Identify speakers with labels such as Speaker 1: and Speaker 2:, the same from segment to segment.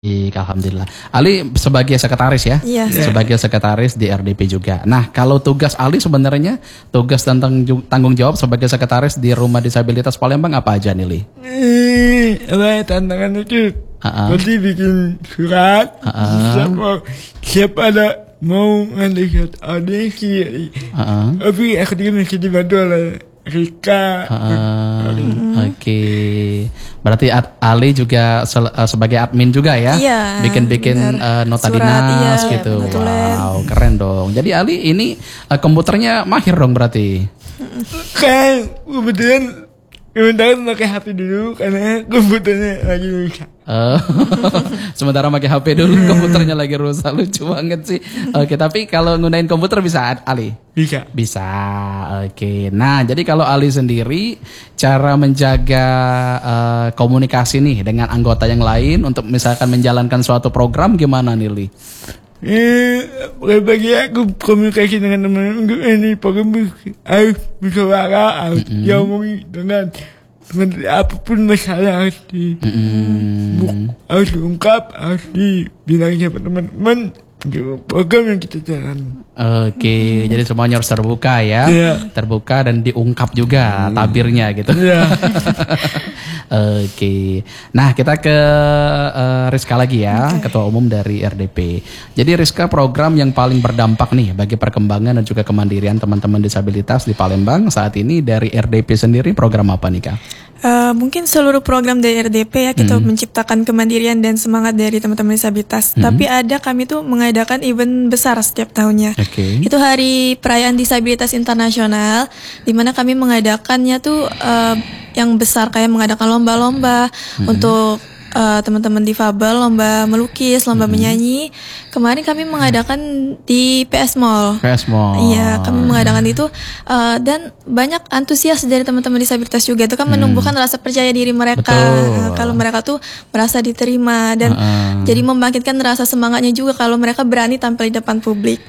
Speaker 1: Alhamdulillah. Ali sebagai sekretaris ya,
Speaker 2: Iya.
Speaker 1: sebagai sekretaris di RDP juga. Nah, kalau tugas Ali sebenarnya tugas tentang tanggung jawab sebagai sekretaris di Rumah Disabilitas Palembang apa aja nih, Li?
Speaker 3: Apa tantangan itu? Berarti bikin surat. Siapa ada mau ngelihat audisi. Tapi aku juga masih dibantu oleh Rika.
Speaker 1: Oke. Berarti Ali juga sebagai admin juga ya?
Speaker 2: Iya.
Speaker 1: Bikin-bikin nota
Speaker 2: Surat,
Speaker 1: dinas
Speaker 2: iya,
Speaker 1: gitu.
Speaker 2: penutulan.
Speaker 1: Wow, keren dong. Jadi Ali ini komputernya mahir dong berarti?
Speaker 3: Kan kebetulan pakai HP dulu karena komputernya lagi rusak.
Speaker 1: Sementara pakai HP dulu komputernya lagi rusak. Lucu banget sih. Oke, tapi kalau gunain komputer bisa Ali? Bisa. Oke. Nah, jadi kalau Ali sendiri cara menjaga komunikasi nih dengan anggota yang lain untuk misalkan menjalankan suatu program gimana nih, Li?
Speaker 3: Bagi aku komunikasi dengan teman-teman ini program harus bersuara, harus diomongin dengan apapun masalah harus harus diungkap, harus dibilang sama teman-teman program yang kita jalan.
Speaker 1: Oke, jadi semuanya harus terbuka ya, terbuka dan diungkap juga tabirnya gitu. Oke, nah kita ke Rizka lagi ya, Ketua Umum dari RDP. Jadi Rizka, program yang paling berdampak nih bagi perkembangan dan juga kemandirian teman-teman disabilitas di Palembang saat ini dari RDP sendiri program apa nih Kak?
Speaker 2: Mungkin seluruh program dari RDP ya kita menciptakan kemandirian dan semangat dari teman-teman disabilitas. Tapi kami tuh mengadakan event besar setiap tahunnya. Itu Hari Perayaan Disabilitas Internasional, di mana kami mengadakannya tuh yang besar, kayak mengadakan lomba-lomba untuk teman-teman difabel, lomba melukis, lomba menyanyi. Kemarin kami mengadakan di PS Mall. Iya, kami mengadakan itu dan banyak antusias dari teman-teman disabilitas juga. Itu kan menumbuhkan rasa percaya diri mereka. Kalau mereka tuh merasa diterima dan jadi membangkitkan rasa semangatnya juga kalau mereka berani tampil di depan publik.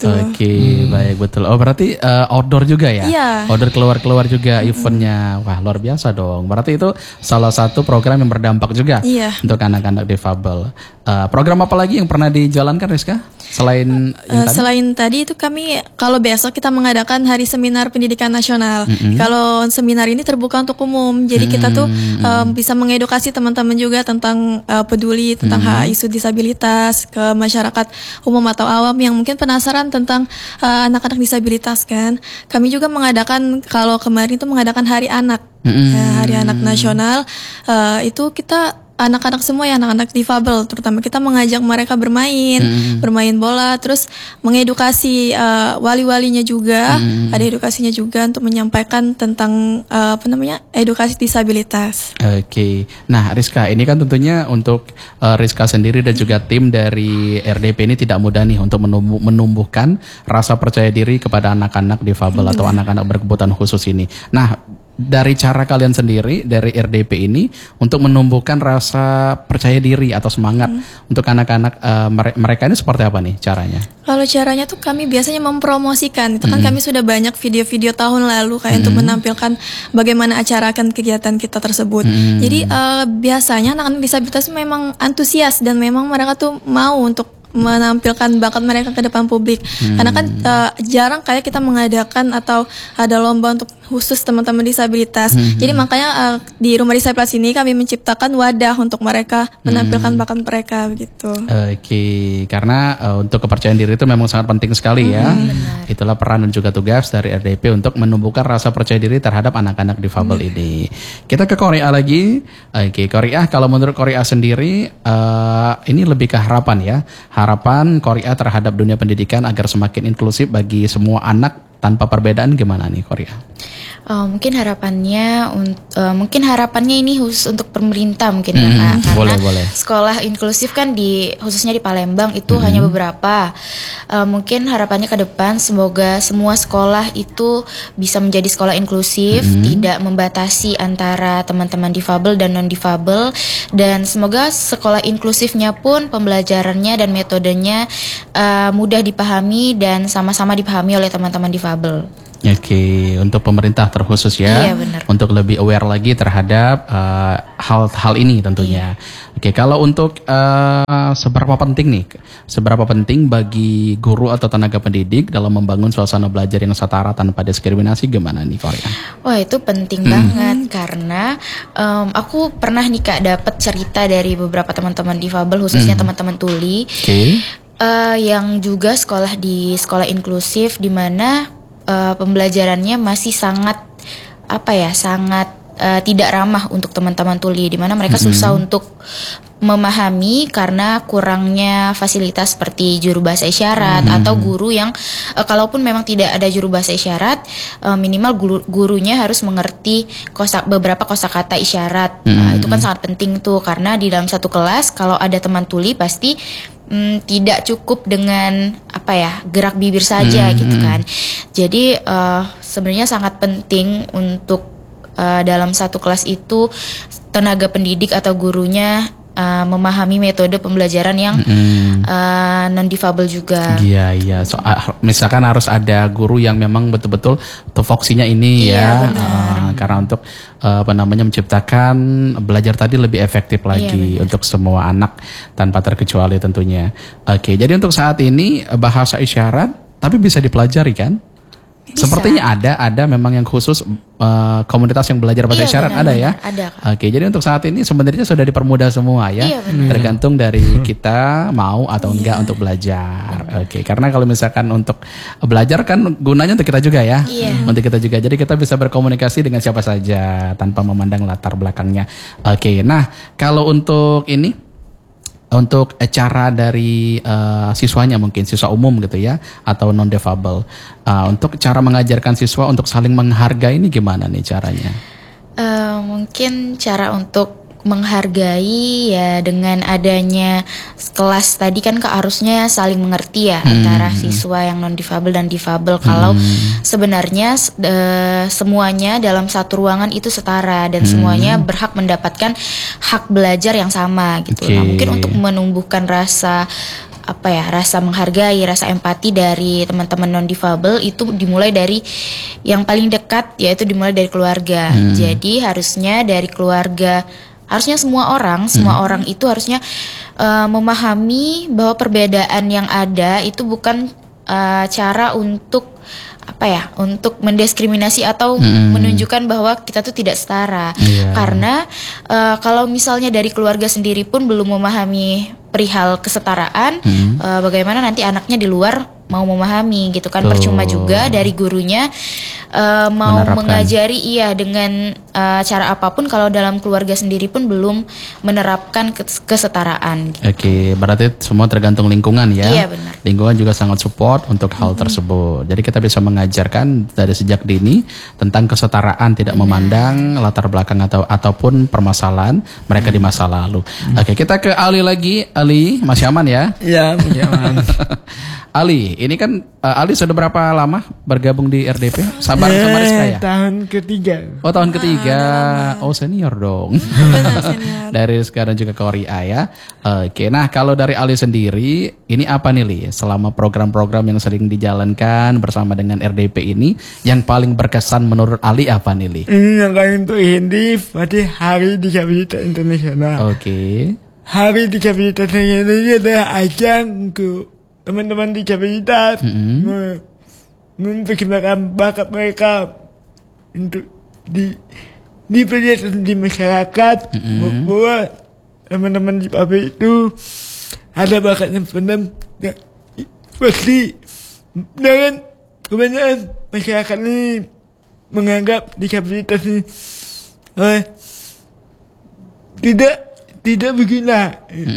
Speaker 1: Oke, baik, betul. Oh, berarti outdoor juga ya?
Speaker 2: Iya.
Speaker 1: Outdoor keluar-keluar juga eventnya. Wah, luar biasa dong. Berarti itu salah satu program yang berdampak juga untuk anak-anak difabel. Program apa lagi yang pernah dijalankan, Rizka? Selain
Speaker 2: selain tadi itu kami kalau besok kita mengadakan Hari Seminar Pendidikan Nasional. Kalau seminar ini terbuka untuk umum. Jadi kita tuh bisa mengedukasi teman-teman juga tentang peduli tentang hak isu disabilitas ke masyarakat umum atau awam yang mungkin penasaran tentang anak-anak disabilitas kan. Kami juga mengadakan, kalau kemarin itu mengadakan Hari Anak. Hari Anak Nasional. Itu kita anak-anak semua ya, anak-anak difabel terutama, kita mengajak mereka bermain bola, terus mengedukasi wali-walinya juga, ada edukasinya juga untuk menyampaikan tentang edukasi disabilitas.
Speaker 1: Oke. Nah, Rizka, ini kan tentunya untuk Rizka sendiri dan juga tim dari RDP ini tidak mudah nih untuk menumbuhkan rasa percaya diri kepada anak-anak difabel atau anak-anak berkebutuhan khusus ini. Nah, dari cara kalian sendiri dari RDP ini untuk menumbuhkan rasa percaya diri atau semangat untuk anak-anak mereka ini seperti apa nih caranya?
Speaker 2: Kalau caranya tuh kami biasanya mempromosikan. Itu kan kami sudah banyak video-video tahun lalu kayak untuk menampilkan bagaimana acarakan kegiatan kita tersebut. Jadi biasanya anak-anak disabilitas memang antusias dan memang mereka tuh mau untuk menampilkan bakat mereka ke depan publik. Karena kan jarang kayak kita mengadakan atau ada lomba untuk khusus teman-teman disabilitas. Jadi makanya di Rumah Disabilitas ini kami menciptakan wadah untuk mereka menampilkan bakat mereka begitu.
Speaker 1: Oke, karena untuk kepercayaan diri itu memang sangat penting sekali ya. Itulah peran dan juga tugas dari RDP untuk menumbuhkan rasa percaya diri terhadap anak-anak difabel ini. Kita ke Korea lagi. Oke, Korea, kalau menurut Korea sendiri ini lebih ke harapan ya. Harapan Korea terhadap dunia pendidikan agar semakin inklusif bagi semua anak tanpa perbedaan gimana nih Korea?
Speaker 4: Mungkin harapannya ini khusus untuk pemerintah mungkin ya Kak. Karena
Speaker 1: boleh.
Speaker 4: Sekolah inklusif kan khususnya di Palembang itu hanya beberapa. Mungkin harapannya ke depan semoga semua sekolah itu bisa menjadi sekolah inklusif, tidak membatasi antara teman-teman difabel dan non difabel, dan semoga sekolah inklusifnya pun pembelajarannya dan metodenya mudah dipahami dan sama-sama dipahami oleh teman-teman difabel.
Speaker 1: Oke, untuk pemerintah terkhusus ya,
Speaker 4: iya, benar.
Speaker 1: Untuk lebih aware lagi terhadap hal ini tentunya. Iya. Oke, kalau untuk seberapa penting bagi guru atau tenaga pendidik dalam membangun suasana belajar yang setara tanpa diskriminasi, gimana nih Korea?
Speaker 4: Wah, itu penting banget karena aku pernah nih Kak dapat cerita dari beberapa teman-teman difabel, khususnya teman-teman tuli, yang juga sekolah di sekolah inklusif, di mana pembelajarannya masih sangat tidak ramah untuk teman-teman tuli, di mana mereka susah untuk memahami karena kurangnya fasilitas seperti juru bahasa isyarat atau guru yang kalaupun memang tidak ada juru bahasa isyarat, minimal gurunya harus mengerti beberapa kosakata isyarat. Nah, itu kan sangat penting tuh, karena di dalam satu kelas kalau ada teman tuli pasti tidak cukup dengan gerak bibir saja gitu kan. Jadi sebenarnya sangat penting untuk dalam satu kelas itu tenaga pendidik atau gurunya memahami metode pembelajaran yang non difabel juga. Iya.
Speaker 1: Misalkan harus ada guru yang memang betul-betul tupoksinya ini ya, karena untuk menciptakan belajar tadi lebih efektif lagi untuk semua anak tanpa terkecuali tentunya. Oke, jadi untuk saat ini bahasa isyarat tapi bisa dipelajari kan? Bisa. Sepertinya ada memang yang khusus komunitas yang belajar bahasa isyarat, ada ya?
Speaker 4: Ada.
Speaker 1: Oke, jadi untuk saat ini sebenarnya sudah dipermudah semua ya. Tergantung dari kita mau atau enggak untuk belajar. Oke, karena kalau misalkan untuk belajar kan gunanya untuk kita juga ya. Untuk kita juga. Jadi kita bisa berkomunikasi dengan siapa saja tanpa memandang latar belakangnya. Oke, nah kalau untuk ini, untuk cara dari siswanya, mungkin siswa umum gitu ya, atau non defable, untuk cara mengajarkan siswa untuk saling menghargai ini gimana nih caranya?
Speaker 4: Mungkin cara untuk menghargai ya dengan adanya kelas tadi kan harusnya saling mengerti ya antara siswa yang non difabel dan difabel. Kalau sebenarnya semuanya dalam satu ruangan itu setara dan semuanya berhak mendapatkan hak belajar yang sama gitu. Nah, mungkin untuk menumbuhkan rasa menghargai, rasa empati dari teman-teman non difabel itu dimulai dari yang paling dekat, yaitu dimulai dari keluarga. Jadi harusnya dari keluarga, harusnya semua orang itu harusnya memahami bahwa perbedaan yang ada itu bukan cara untuk untuk mendiskriminasi atau menunjukkan bahwa kita tuh tidak setara. Karena kalau misalnya dari keluarga sendiri pun belum memahami perihal kesetaraan, bagaimana nanti anaknya di luar mau memahami gitu kan. Percuma juga dari gurunya mau mengajari dengan cara apapun kalau dalam keluarga sendiri pun belum menerapkan kesetaraan gitu.
Speaker 1: Oke, berarti semua tergantung lingkungan ya.
Speaker 4: Iya, benar.
Speaker 1: Lingkungan juga sangat support untuk hal tersebut. Jadi kita bisa mengajarkan dari sejak dini tentang kesetaraan, tidak memandang latar belakang ataupun permasalahan mereka di masa lalu. Oke, kita ke Ali lagi. Ali, masih aman ya?
Speaker 3: Iya, masih aman.
Speaker 1: Ali, ini kan Ali sudah berapa lama bergabung di RDP? Sabar sama Rizka ya?
Speaker 3: Tahun ketiga.
Speaker 1: Oh, tahun ketiga. Oh, senior dong. Dari Rizka dan juga Korea ya. Oke, nah kalau dari Ali sendiri, ini apa nih Li? Selama program-program yang sering dijalankan bersama dengan RDP ini, yang paling berkesan menurut Ali apa nih Li?
Speaker 3: Ini yang kalian tuh Hindif, berarti Hari Disabilitas Internasional.
Speaker 1: Oke.
Speaker 3: Hari Disabilitas Internasional ini adalah ajang untuk teman-teman disabilitas memperkembangkan bakat mereka untuk diperlihatkan di masyarakat bahwa teman-teman disabilitas itu ada bakat yang pendam pasti. Dan kebanyakan masyarakat ini menganggap disabilitas ini tidak berguna.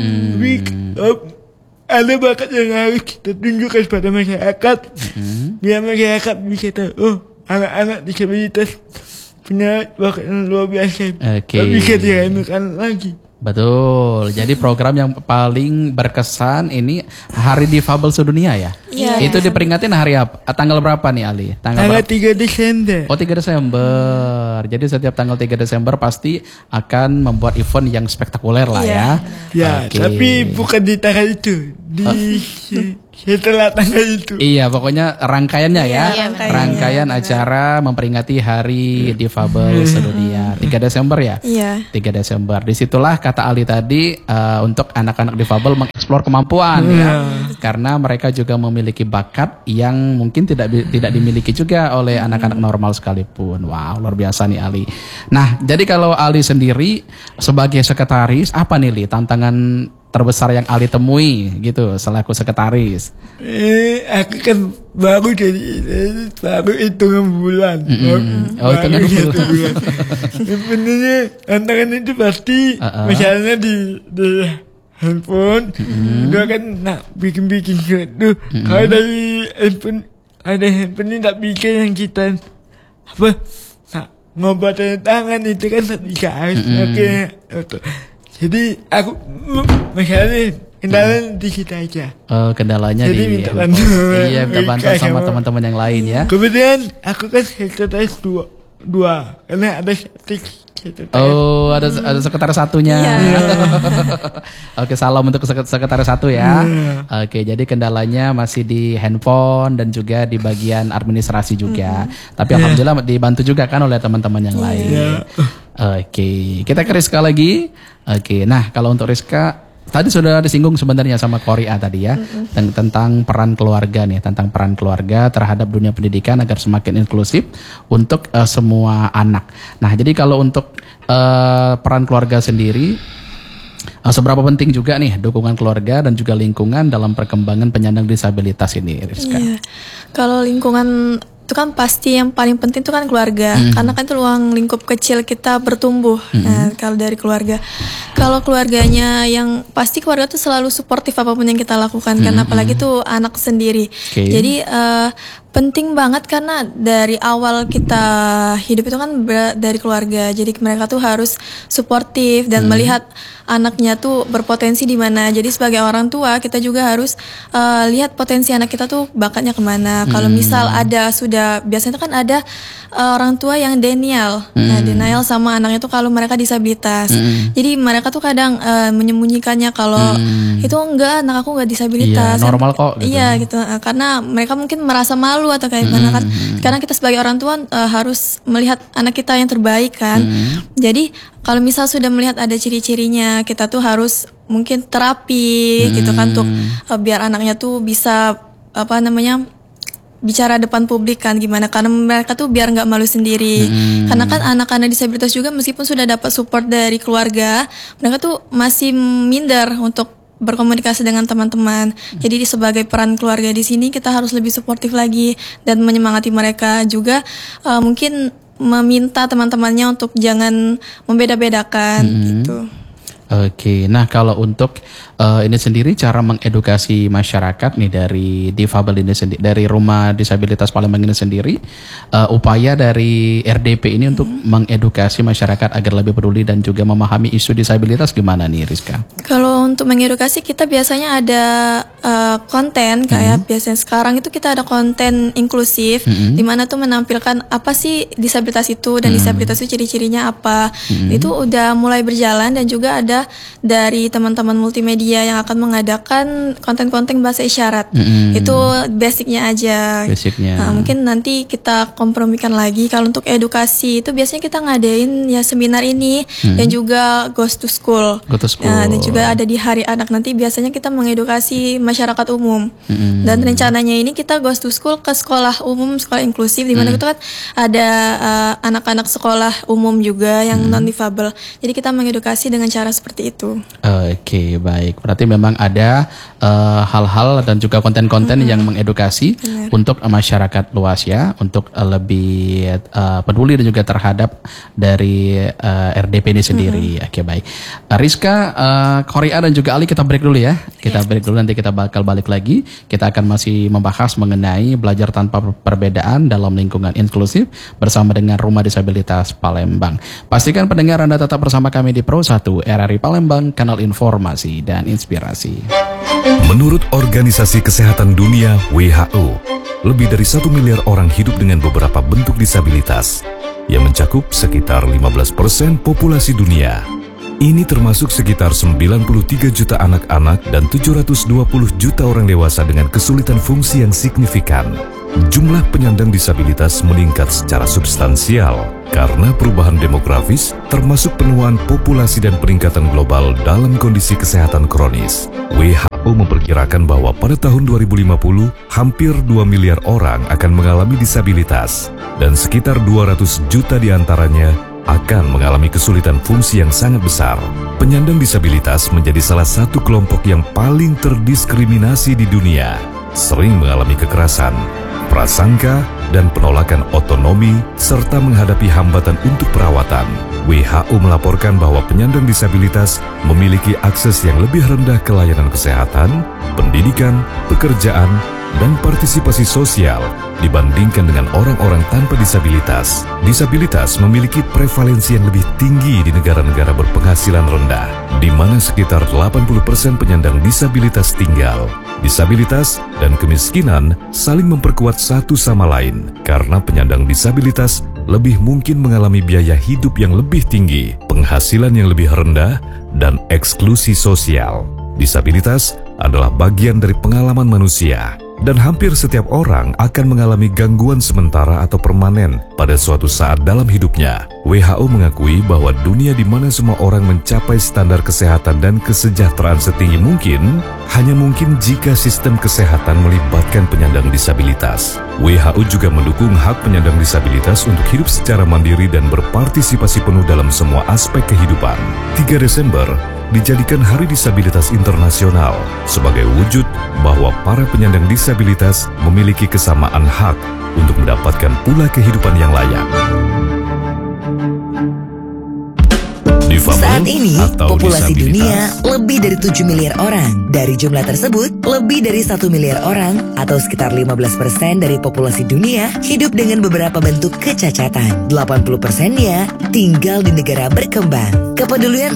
Speaker 3: Ada bakat yang harus kita tunjukkan kepada masyarakat, biar masyarakat bisa tahu, anak-anak disabilitas punya bakat yang luar biasa, bisa diremehkan lagi.
Speaker 1: Betul. Jadi program yang paling berkesan ini Hari Difabel Sedunia ya?
Speaker 2: Iya.
Speaker 1: Itu diperingatin hari apa? Tanggal berapa nih Ali?
Speaker 3: Tanggal 3 Desember.
Speaker 1: Oh, 3 Desember. Jadi setiap tanggal 3 Desember pasti akan membuat event yang spektakuler lah ya.
Speaker 3: Ya, tapi bukan di tanggal itu. setelah tanggal itu.
Speaker 1: Iya, pokoknya rangkaiannya ya. Rangkaian acara memperingati Hari Difabel Sedunia 3 Desember ya.
Speaker 2: Iya.
Speaker 1: 3 Desember. Disitulah kata Ali tadi untuk anak-anak difabel mengeksplor kemampuan ya. Karena mereka juga memiliki bakat yang mungkin tidak dimiliki juga oleh anak-anak normal sekalipun. Wow, luar biasa nih Ali. Nah, jadi kalau Ali sendiri sebagai sekretaris, apa nih Li tantangan terbesar yang Ali temui gitu selaku sekretaris?
Speaker 3: Aku kan baru hitungan bulan.
Speaker 1: Hitungan bulan.
Speaker 3: Sebenarnya tantangan itu pasti misalnya di handphone, dia kan bikin suatu. Kalau dari handphone, ada handphone ini tak bikin yang kita ngobat tangan itu kan tak bisa. Jadi aku misalnya kendala di kita aja.
Speaker 1: Kendalanya
Speaker 3: jadi minta bantu.
Speaker 1: Iya, minta bantuan sama teman-teman yang lain ya.
Speaker 3: Kemudian aku kan sekretaris dua karena ada
Speaker 1: ada sekretaris satunya. Oke, salam untuk sekretaris satu ya. Oke, jadi kendalanya masih di handphone dan juga di bagian administrasi juga. Tapi alhamdulillah dibantu juga kan oleh teman-teman yang lain. Oke, kita ke Rizka lagi. Oke, nah kalau untuk Rizka tadi sudah disinggung sebenarnya sama Korea tadi ya, tentang peran keluarga nih, tentang peran keluarga terhadap dunia pendidikan agar semakin inklusif untuk semua anak. Nah, jadi kalau untuk peran keluarga sendiri, seberapa penting juga nih dukungan keluarga dan juga lingkungan dalam perkembangan penyandang disabilitas ini, Rizka?
Speaker 2: Iya. Kalau lingkungan itu kan pasti yang paling penting itu kan keluarga, karena kan itu ruang lingkup kecil kita bertumbuh. Nah, kalau dari keluarga, kalau keluarganya yang pasti keluarga tuh selalu suportif apapun yang kita lakukan, kan apalagi tuh anak sendiri. Jadi penting banget karena dari awal kita hidup itu kan dari keluarga, jadi mereka tuh harus suportif dan melihat anaknya tuh berpotensi di mana. Jadi sebagai orang tua kita juga harus lihat potensi anak kita tuh bakatnya kemana. Kalau misal ada biasanya kan ada orang tua yang denial, denial sama anaknya tuh kalau mereka disabilitas. Jadi mereka tuh kadang menyembunyikannya kalau itu enggak, anak aku enggak disabilitas.
Speaker 1: Iya, normal kok. Gitu.
Speaker 2: Iya gitu, karena mereka mungkin merasa malu atau kayak gimana kan. Karena kita sebagai orang tua harus melihat anak kita yang terbaik kan. Jadi kalau misal sudah melihat ada ciri-cirinya, kita tuh harus mungkin terapi gitu kan untuk biar anaknya tuh bisa bicara depan publik kan gimana, karena mereka tuh biar nggak malu sendiri. Karena kan anak-anak disabilitas juga meskipun sudah dapat support dari keluarga, mereka tuh masih minder untuk berkomunikasi dengan teman-teman. Jadi sebagai peran keluarga di sini kita harus lebih suportif lagi dan menyemangati mereka juga, mungkin meminta teman-temannya untuk jangan membeda-bedakan gitu.
Speaker 1: Oke, nah kalau untuk ini sendiri cara mengedukasi masyarakat nih dari difabel ini sendiri, dari Rumah Disabilitas Palembang ini sendiri, upaya dari RDP ini untuk mengedukasi masyarakat agar lebih peduli dan juga memahami isu disabilitas gimana nih Rizka?
Speaker 2: Kalau untuk mengedukasi kita biasanya ada konten kayak biasanya sekarang itu kita ada konten inklusif di mana tuh menampilkan apa sih disabilitas itu dan disabilitas itu ciri-cirinya apa. Itu udah mulai berjalan dan juga ada dari teman-teman multimedia yang akan mengadakan konten-konten bahasa isyarat. Itu basicnya aja. Nah, mungkin nanti kita kompromikan lagi. Kalau untuk edukasi itu biasanya kita ngadain ya seminar ini dan juga Goes to School. Nah, dan juga ada di Hari Anak nanti biasanya kita mengedukasi masyarakat umum. Dan rencananya ini kita Goes to School ke sekolah umum, sekolah inklusif di mana itu kan ada anak-anak sekolah umum juga yang non difabel. Jadi kita mengedukasi dengan cara seperti itu.
Speaker 1: Oke, baik. Berarti memang ada hal-hal dan juga konten-konten yang mengedukasi untuk masyarakat luas ya, untuk lebih peduli dan juga terhadap dari RDP ini sendiri. Oke, baik. Rizka, Korea dan juga Ali kita break dulu ya. Kita break dulu, nanti kita bakal balik lagi. Kita akan masih membahas mengenai belajar tanpa perbedaan dalam lingkungan inklusif bersama dengan Rumah Disabilitas Palembang. Pastikan pendengar Anda tetap bersama kami di Pro 1 RRI Palembang, kanal informasi dan inspirasi.
Speaker 5: Menurut Organisasi Kesehatan Dunia WHO, lebih dari 1 miliar orang hidup dengan beberapa bentuk disabilitas yang mencakup sekitar 15% populasi dunia. Ini termasuk sekitar 93 juta anak-anak dan 720 juta orang dewasa dengan kesulitan fungsi yang signifikan. Jumlah penyandang disabilitas meningkat secara substansial karena perubahan demografis, termasuk penuaan populasi dan peningkatan global dalam kondisi kesehatan kronis. WHO memperkirakan bahwa pada tahun 2050, hampir 2 miliar orang akan mengalami disabilitas, dan sekitar 200 juta diantaranya akan mengalami kesulitan fungsi yang sangat besar. Penyandang disabilitas menjadi salah satu kelompok yang paling terdiskriminasi di dunia, sering mengalami kekerasan, prasangka, dan penolakan otonomi, serta menghadapi hambatan untuk perawatan. WHO melaporkan bahwa penyandang disabilitas memiliki akses yang lebih rendah ke layanan kesehatan, pendidikan, pekerjaan, dan partisipasi sosial dibandingkan dengan orang-orang tanpa disabilitas. Disabilitas memiliki prevalensi yang lebih tinggi di negara-negara berpenghasilan rendah, di mana sekitar 80% penyandang disabilitas tinggal. Disabilitas dan kemiskinan saling memperkuat satu sama lain, karena penyandang disabilitas lebih mungkin mengalami biaya hidup yang lebih tinggi, penghasilan yang lebih rendah, dan eksklusi sosial. Disabilitas adalah bagian dari pengalaman manusia, dan hampir setiap orang akan mengalami gangguan sementara atau permanen pada suatu saat dalam hidupnya. WHO mengakui bahwa dunia di mana semua orang mencapai standar kesehatan dan kesejahteraan setinggi mungkin, hanya mungkin jika sistem kesehatan melibatkan penyandang disabilitas. WHO juga mendukung hak penyandang disabilitas untuk hidup secara mandiri dan berpartisipasi penuh dalam semua aspek kehidupan. 3 Desember dijadikan Hari Disabilitas Internasional sebagai wujud bahwa para penyandang disabilitas memiliki kesamaan hak untuk mendapatkan pula kehidupan yang layak.
Speaker 6: Saat ini, populasi dunia lebih dari 7 miliar orang. Dari jumlah tersebut, lebih dari 1 miliar orang atau sekitar 15% dari populasi dunia hidup dengan beberapa bentuk kecacatan. 80%-nya tinggal di negara berkembang. Kepedulian